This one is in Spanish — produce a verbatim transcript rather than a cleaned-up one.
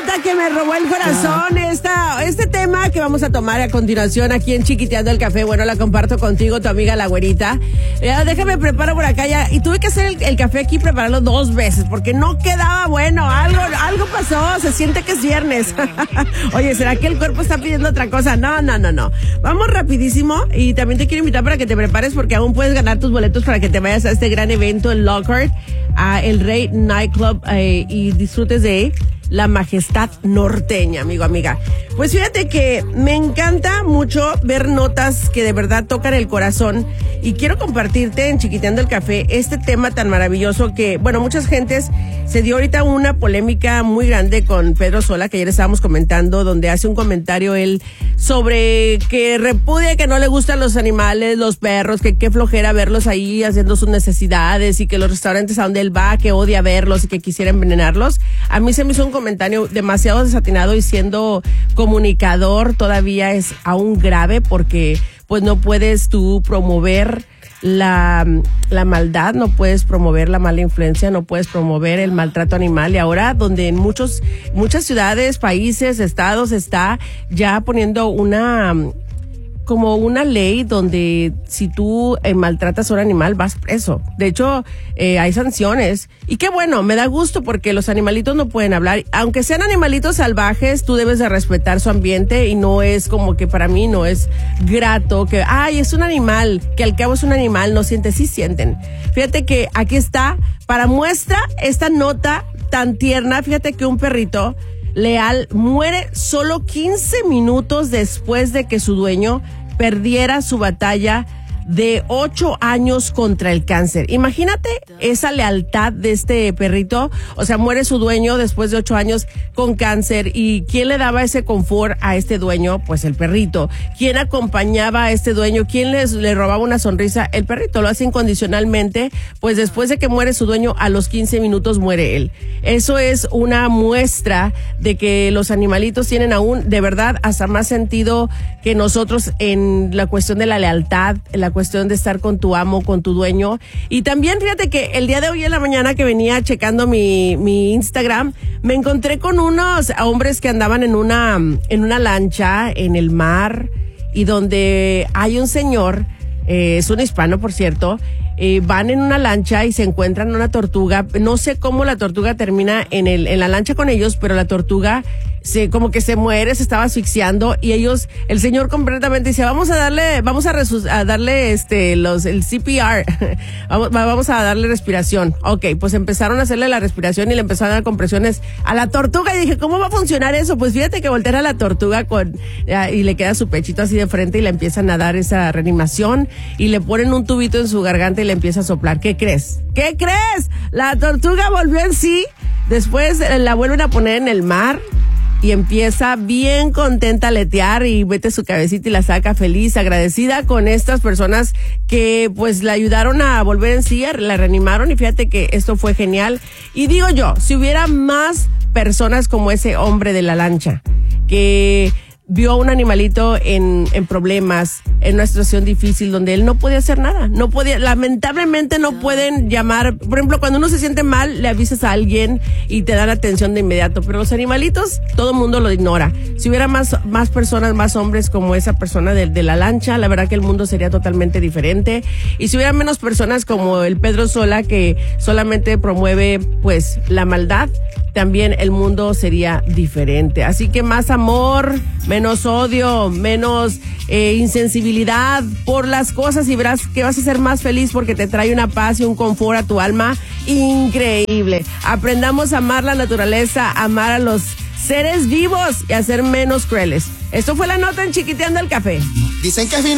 nota que me robó el corazón, esta, este tema que vamos a tomar a continuación aquí en Chiquiteando el Café. Bueno, la comparto contigo, tu amiga la güerita. Ya, déjame preparo por acá ya. Y tuve que hacer el, el café aquí, prepararlo dos veces, porque no quedaba bueno. Algo, algo pasó, se siente que es viernes. Oye, ¿será que el cuerpo está pidiendo otra cosa? No, no, no, no. Vamos rapidísimo y también te quiero invitar para que te prepares porque aún puedes ganar tus boletos para que te vayas a este gran evento en Lockhart, a El Rey Nightclub, eh, y disfrutes de la majestad norteña, amigo, amiga. Pues fíjate que me encanta mucho ver notas que de verdad tocan el corazón y quiero compartirte en Chiquiteando el Café este tema tan maravilloso que, bueno, muchas gentes se dio ahorita una polémica muy grande con Pedro Sola, que ayer estábamos comentando, donde hace un comentario él sobre que repudia que no le gustan los animales, los perros, que qué flojera verlos ahí haciendo sus necesidades y que los restaurantes a donde él va, que odia verlos y que quisiera envenenarlos. A mí se me hizo un comentario demasiado desatinado y siendo comunicador todavía es aún grave porque pues no puedes tú promover la, la maldad, no puedes promover la mala influencia, no puedes promover el maltrato animal y ahora donde en muchos, muchas ciudades, países, estados está ya poniendo una como una ley donde si tú eh, maltratas a un animal vas preso. De hecho, eh, hay sanciones. Y qué bueno, me da gusto porque los animalitos no pueden hablar. Aunque sean animalitos salvajes, tú debes de respetar su ambiente y no es como que para mí no es grato que, ay, es un animal, que al cabo es un animal, no siente, sí sienten. Fíjate que aquí está, para muestra esta nota tan tierna, fíjate que un perrito leal muere solo quince minutos después de que su dueño perdiera su batalla de ocho años contra el cáncer. Imagínate esa lealtad de este perrito. O sea, muere su dueño después de ocho años con cáncer. ¿Y quién le daba ese confort a este dueño? Pues el perrito. ¿Quién acompañaba a este dueño? ¿Quién les, le robaba una sonrisa? El perrito. Lo hace incondicionalmente. Pues después de que muere su dueño, a los quince minutos muere él. Eso es una muestra de que los animalitos tienen aún, de verdad, hasta más sentido que nosotros en la cuestión de la lealtad, en la cuestión de estar con tu amo, con tu dueño. Y también fíjate que el día de hoy en la mañana que venía checando mi, mi Instagram, me encontré con unos hombres que andaban en una, en una lancha en el mar y donde hay un señor, eh, es un hispano por cierto, eh, van en una lancha y se encuentran una tortuga. No sé cómo la tortuga termina en el, en la lancha con ellos, pero la tortuga se, como que se muere, se estaba asfixiando y ellos, el señor completamente dice, vamos a darle, vamos a, resus, a darle este, los, el C P R, vamos, vamos a darle respiración. Ok, pues empezaron a hacerle la respiración y le empezaron a dar compresiones a la tortuga y dije, ¿cómo va a funcionar eso? Pues fíjate que voltea a la tortuga con, y le queda su pechito así de frente y le empiezan a dar esa reanimación y le ponen un tubito en su garganta y le empieza a soplar. ¿Qué crees? ¿Qué crees? La tortuga volvió en sí, después la vuelven a poner en el mar y empieza bien contenta a aletear y mete su cabecita y la saca feliz, agradecida con estas personas que pues la ayudaron a volver en sí, la reanimaron y fíjate que esto fue genial. Y digo yo, si hubiera más personas como ese hombre de la lancha que vio a un animalito en, en problemas, en una situación difícil donde él no podía hacer nada, no podía, lamentablemente no pueden llamar, por ejemplo, cuando uno se siente mal, le avisas a alguien y te dan atención de inmediato, pero los animalitos, todo el mundo lo ignora. Si hubiera más, más personas, más hombres como esa persona de, de la lancha, la verdad que el mundo sería totalmente diferente. Y si hubiera menos personas como el Pedro Sola, que solamente promueve, pues, la maldad, también el mundo sería diferente. Así que más amor, menos odio, menos eh, insensibilidad por las cosas y verás que vas a ser más feliz porque te trae una paz y un confort a tu alma increíble. Aprendamos a amar la naturaleza, a amar a los seres vivos y a ser menos crueles. Esto fue la nota en Chiquiteando el Café. Dicen que es